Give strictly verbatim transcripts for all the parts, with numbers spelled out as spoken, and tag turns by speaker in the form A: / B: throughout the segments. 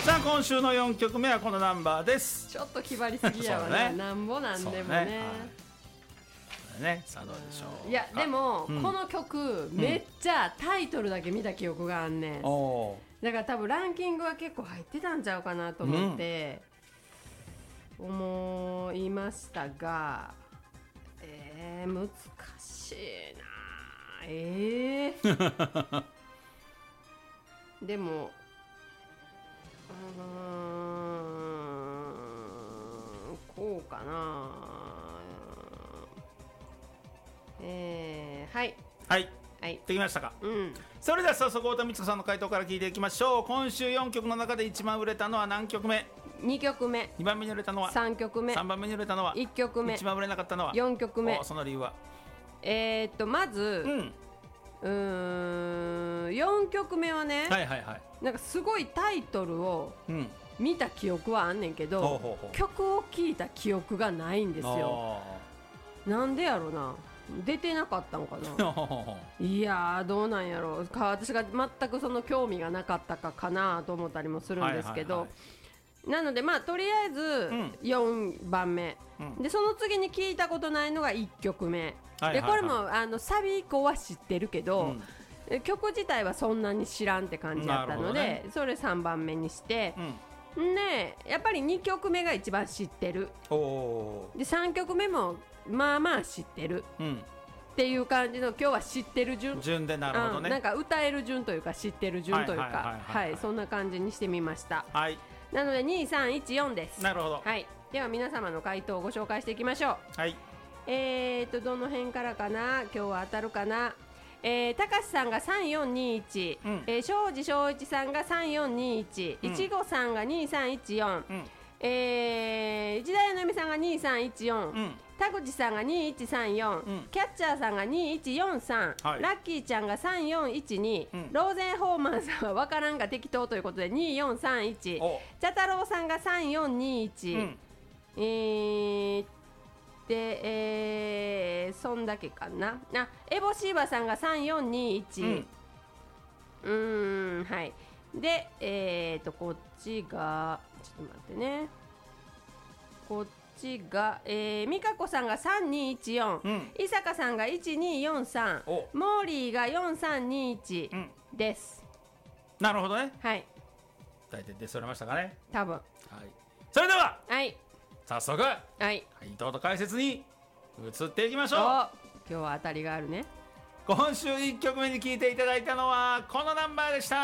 A: さあ今週のよんきょくめはこのナンバーです。
B: ちょっと気張りすぎやわねなんぼなんでもね
A: ね、さあどうでしょう。
B: いやでも、
A: うん、
B: この曲めっちゃタイトルだけ見た記憶があんねん、うん、だから多分ランキングは結構入ってたんちゃうかなと思って思いましたが、えー、難しいなえーでもうーんこうかなえー、はい
A: はい
B: はい
A: できましたか、
B: うん、
A: それでは早速太田光子さんの回答から聞いていきましょう。今週よんきょくの中で一番売れたのは何曲目？
B: にきょくめ。
A: にばんめに売れたのは
B: さんきょくめ。
A: さんばんめに売れたのはい
B: っきょくめ。
A: 一番売れなかったのは
B: よんきょくめ。
A: その理由は
B: えー、っとまず、うん、うーんよんきょくめはね、
A: はいはいはい、
B: なんかすごいタイトルを見た記憶はあんねんけど、
A: ほうほうほう
B: 曲を聴いた記憶がないんですよ。なんでやろな、出てなかったのかないやーどうなんやろうか、私が全くその興味がなかったかかなと思ったりもするんですけど、はいはいはい、なのでまあとりあえずよんばんめ、うん、でその次に聞いたことないのがいっきょくめ、はいはいはい、でこれもあのサビ以降は知ってるけど、うん、曲自体はそんなに知らんって感じだったので、ね、それさんばんめにして、うん、でやっぱりにきょくめが一番知ってる。おでさんきょくめもまあまあ知ってる、うん、っていう感じの今日は知ってる順
A: 順でなるほどね、
B: うん、なんか歌える順というか知ってる順というかそんな感じにしてみました、はい、なのでにさんいちよんです。
A: なるほど、
B: はい、では皆様の回答をご紹介していきましょう。はい、えーとどの辺からかな、今日は当たるかな。えー、高橋さんがさんよんにいち、うん、えー、庄司正一さんがさんよんにいち、うん、いちごさんがにさんいちよん、うん、えー、一田のみさんがにさんいちよん、うん、田口さんがにいちさんよん、うん、キャッチャーさんがにいちよんさん、はい、ラッキーちゃんがさんよんいちに、うん、ローゼンホーマンさんは分からんが適当ということでによんさんいち、茶太郎さんがさんよんにいち、うん、えーで、えー、そんだけかな。あ、エボシーバさんがさんよんにいち、うん、うーん、はい。で、えーとこっちがちょっと待ってね、こっちが、えー、美香子さんがさんにいちよん、うん、伊坂さんがいちによんさん、モーリーがよんさんにいちです、
A: うん、なるほどね。はい、大体出それましたかね、
B: 多分。はい、
A: それでは、
B: はい、
A: 早速、はい、回答と解説に移っていきましょう。
B: 今日は当たりがあるね。
A: 今週いっきょくめに聴いていただいたのはこのナンバーでした、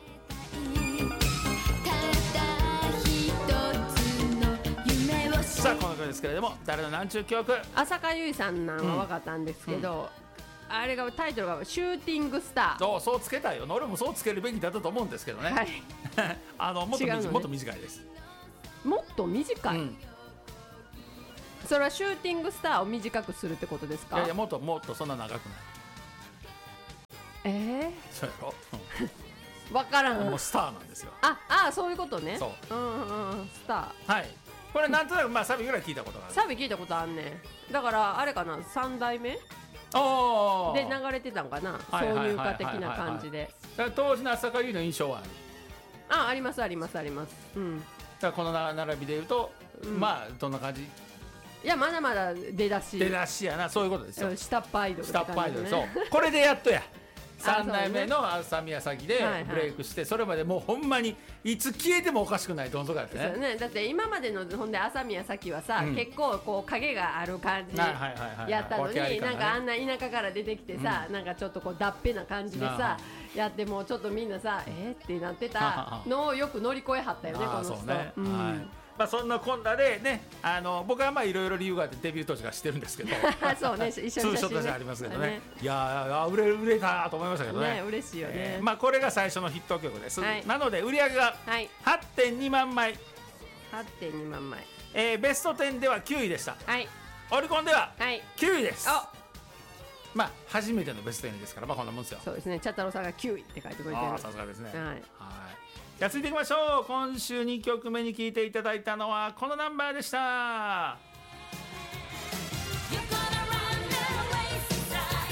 A: うん、さあこの曲ですけれども誰のなんちゅう曲。
B: 浅香唯さんなんは分かったんですけど、うん、あれがタイトルがシューティングスター。
A: そうそうつけたいよ。俺もそうつけるべきだったと思うんですけどね、はい、あのもっと、ね、もっと短いです。
B: もっと短い、うん、それはシューティングスターを短くするってことですか。
A: いやいやもっともっとそんな長くない。
B: えー、
A: そうやろ、
B: うん、分からん。
A: もうスターなんですよ。
B: ああそういうことね。そう、うんうん、スター。はい、
A: これなんとなくまあサビぐらい聞いたことがある。
B: サビ聞いたことあんねん。だからあれかな、さんだいめで流れてたんかな、挿入歌的な感じで。
A: 当時の浅香唯の印象はある。
B: あ、ありますありますあります、うん、
A: だからこの並びでいうと、うん、まあどんな感じ。
B: いやまだまだ出だし
A: 出だしやな。そういうことですよ。
B: 下っ端アイドルって感じ、ね、
A: 下っ端アイドル。そうこれでやっとやさんだいめの浅宮咲でブレイクして、それまでもうほんまにいつ消えてもおかしくないどん底やって ね,
B: ね。だって今までのほんで浅宮咲はさ、うん、結構こう影がある感じやったのに、なんかあんな田舎から出てきてさ、うん、なんかちょっとこうだっぺな感じでさやってもちょっとみんなさえー、ってなってたのをよく乗り越えはったよねこの人。そうね、うん、はい。
A: まあ、そんなこんなでね、あの僕はまあいろいろ理由があってデビュー当時から知ってるんですけど
B: そうね、一緒に写真ね、
A: ツーショットじゃありますけどね、いやー売れ売れたと思いましたけどね。
B: ね、嬉しいよね、
A: えーまあ、これが最初のヒット曲です、はい、なので売り上げが はってんにまんまい、
B: はってんにまんまい、
A: えー、ベストじゅうではきゅういでした、はい、オリコンではきゅういです、はい、まあ初めてのベストじゅうですから、まあこんなもんですよ。
B: そうですね、茶太郎さんがきゅういって書いてくれてる。
A: あ、さすがですね、はい、はい。じゃあ続いていきましょう。今週にきょくめに聴いていただいたのはこのナンバーでした。さ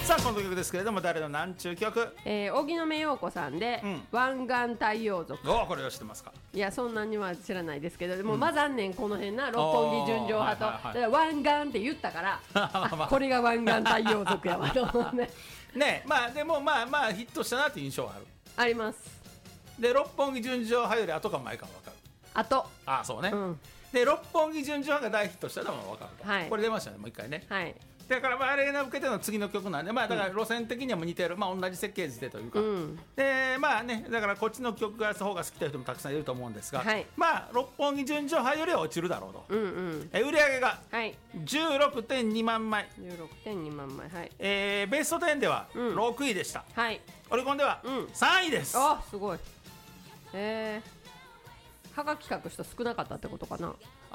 A: さあこの曲ですけれども誰のなんちゅう曲、
B: えー、荻野目洋子さんで、うん、湾岸太陽族。
A: おこれを知ってますか。
B: いやそんなには知らないですけど、でも、うん、まあ残念この辺な六本木純情派と、はいはいはい、湾岸って言ったからこれが湾岸太陽族やわと思うね
A: ね。まあでもまあまあヒットしたなっていう印象はある。
B: あります。で
A: 六本木純情派より後か前かも分かる。
B: 後。
A: ああそうね、うん、で六本木純情派が大ヒットしたのも分かると、はい、これ出ましたねもう一回ね。はい。だからまああれが受けての次の曲なんで、まあだから路線的にはも似てる、まあ同じ設計図でというか、うん、でまあねだからこっちの曲が方が好きな人もたくさんいると思うんですが、はい、まあ六本木純情派よりは落ちるだろうと、うんうん、え売り上げが じゅうろくてんにまんまい、
B: じゅうろくてんにまんまい、はい、
A: えー、ベストじゅうではろくいでした、うん、はい、オリコンではさんいです。
B: あすごい。えー、はがき書く人少なかったってことかな。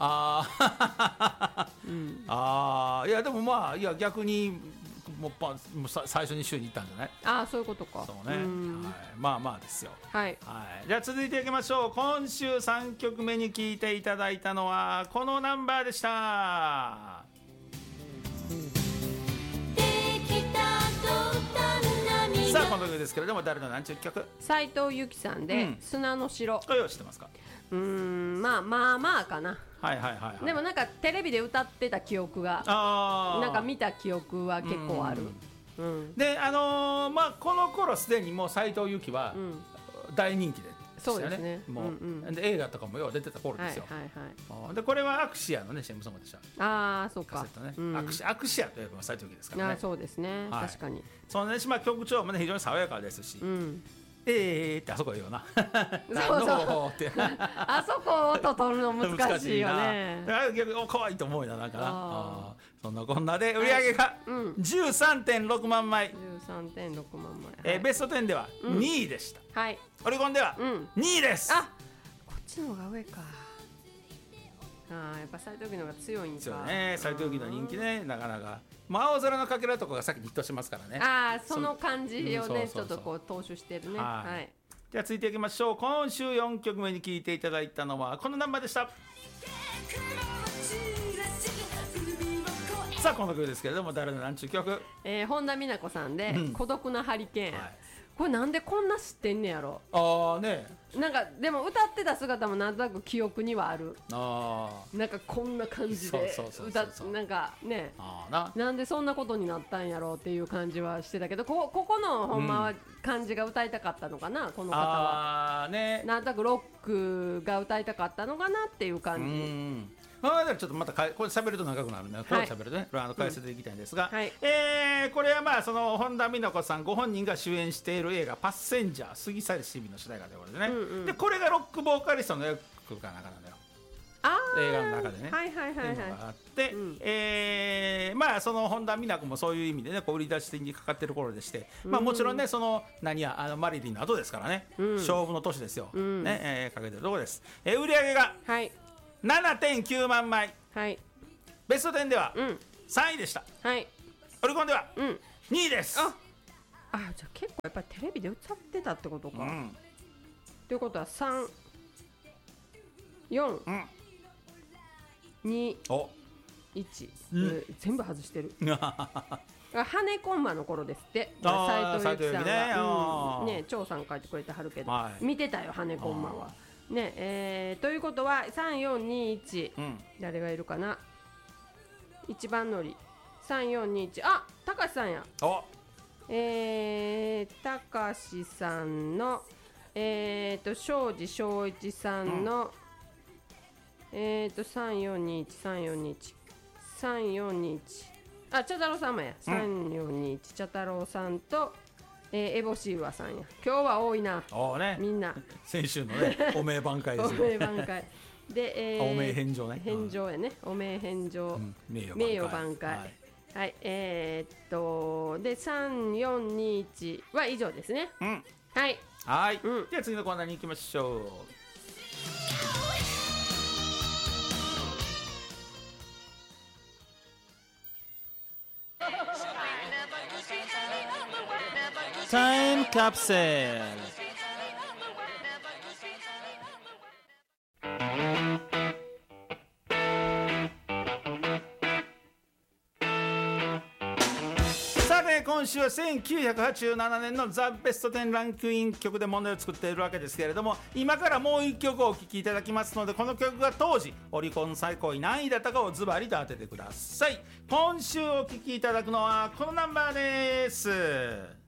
A: あー、うん、あーいやでもまあいや逆にもうパもうさ最初に週に行ったんじゃない。
B: ああそういうことか。
A: そうね、はい、まあまあですよ。はい、はい、じゃあ続いていきましょう。今週さんきょくめに聴いていただいたのはこのナンバーでした。さあこの曲ですけれども誰のなんちゅう曲。
B: 斉藤由貴さんで、うん、砂の城。
A: これを知ってますか。
B: うーんまあまあまあかな。
A: はいはいはい、はい、
B: でもなんかテレビで歌ってた記憶があなんか見た記憶は結構ある。
A: うん、うん、であのー、まあこの頃すでにもう斉藤由貴は大人気で、ね、うん、そうですね。もう、うんうん、で映画とかもよう出てた頃ですよ。はいはいはい、でこれはアクシアのね シーエム ソングでした。ああそうか。カセットね、うん、アクシア、アクシアといえば斉藤由貴ですからね。あそうですね、はい、確かに。そのねまあ曲調もね非常に爽やかですし。うん、えーってあそこ言うよな。
B: そうそうってあそこ音取るの難しいよね。
A: 逆に可愛いと思うよな。なんかなあそんなこんなで売り上げが じゅうさんてんろくまんまい、 じゅうさんてんろくまんまい、えー、ベストじゅうではにいでした、うん、はい、オリコンではにいです、うん、あ
B: こっちの方が上か。あやっぱ斉藤由貴の方が強いんか。
A: そうね斉藤由貴の人気ねなかなか。青空のかけらとかがさっきヒットしますからね。
B: ああその感じをねちょっとこう踏襲してるね。はい、はい、
A: じゃあ続いていきましょう。今週よんきょくめに聴いていただいたのはこのナンバーでした。さあこの曲ですけれども誰のなんちゅう曲、
B: えー、本田美奈子さんで、うん、孤独なハリケーン、はい、これなんでこんな知ってんねやろ。
A: ああね
B: なんかでも歌ってた姿もなんとなく記憶にはある。あなんかこんな感じで歌なんかねあななんでそんなことになったんやろうっていう感じはしてたけど こ, ここのほんまは感じが歌いたかったのかな、うん、この方はあ、ね、なんとなくロックが歌いたかったのかなっていう感じ。うん
A: あちょっとまたかこれ喋ると長くなるんで、これ喋るとね、あの解説でいきたいんですが、うんはいえー、これはまあその本田美奈子さんご本人が主演している映画パッセンジャー杉咲花の主題歌ということでね、うんうん、でこれがロックボーカリストの役かなんかなんだよ。あ映画の中でね、はいはいはいはい、っていうのがあって、うんえー、まあその本田美奈子もそういう意味でねこう売り出しにかかってる頃でして、うんまあ、もちろんねその何やあのマリリンの後ですからね、うん、勝負の年ですよ、うんねえー、かけてるところです、えー、売り上げが、はいななてんきゅうまんまい、はい、ベストじゅうではさんいでした、はい、オリコンではにいです、うん、あ
B: あじゃあ結構やっぱりテレビで歌ってたってことか、うん、ということはさん、よん、うん、に、いち、うん、全部外してるハネコンマの頃ですって斉藤由貴さんが、うん、ね張さん書いてくれてはるけど、はい、見てたよハネコンマはねえー、ということはさんよんにいち、うん、誰がいるかな。一番乗りさんよんにいちあたかしさんや。えー、たかしさんのえーと庄司正一さんの、うん、えーとさんよんにいちさんよんにいちさんよんにいちあ茶太郎さんもや、うん、さんよんにいち茶太郎さんとえー、エボシーワさんや。今日は多いな、ね、みんな
A: 先週のねお名挽回ですよ
B: お名挽回で、えー、
A: お名返上ね
B: 返上やねお名返上、うん、名誉挽回、はい、はい、えー、っとでさんよんにいちは以上ですね、うん、はい
A: はい、うん、では次のコーナーに行きましょう。タイムカプセル。さて今週はせんきゅうひゃくはちじゅうななねんのザ・ベストテンランクイン曲で問題を作っているわけですけれども、今からもういっきょくお聴きいただきますので、この曲が当時オリコン最高位何位だったかをズバリと当ててください。今週お聴きいただくのはこのナンバーです。